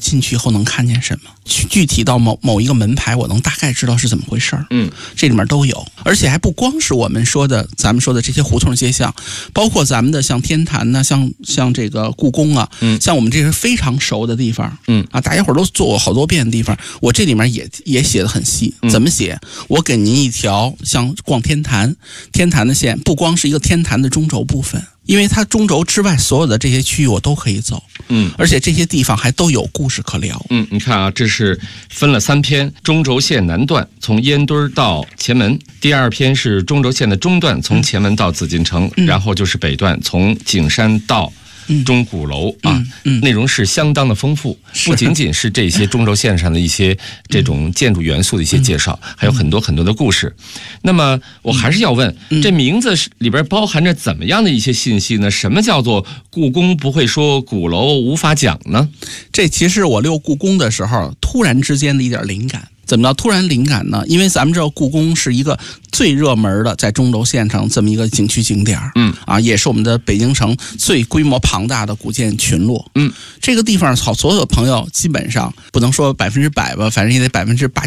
进去以后能看见什么，具体到某一个门牌，我能大概知道是怎么回事儿。这里面都有，而且还不光是咱们说的这些胡同街巷，包括咱们的像天坛呐，像这个故宫啊，像我们这些非常熟的地方，大家伙都做过好多遍的地方，我这里面也写得很细。怎么写？我给您一条像逛天坛的线，不光是一个天坛的中轴部分。因为它中轴之外所有的这些区域我都可以走，而且这些地方还都有故事可聊。 你看啊，这是分了3篇，中轴线南段从烟墩到前门，第2篇是中轴线的中段从前门到紫禁城，然后就是北段从景山到钟鼓楼啊，内容是相当的丰富，不仅仅是这些中轴线上的一些这种建筑元素的一些介绍，还有很多很多的故事。那么我还是要问，这名字里边包含着怎么样的一些信息呢？什么叫做故宫不会说，鼓楼无法讲呢？ 这其实我溜故宫的时候突然之间的一点灵感。怎么叫突然灵感呢？因为咱们知道故宫是一个最热门的在中轴线上这么一个景区景点，也是我们的北京城最规模庞大的古建群落。这个地方所有的朋友基本上不能说100%吧，反正也得80%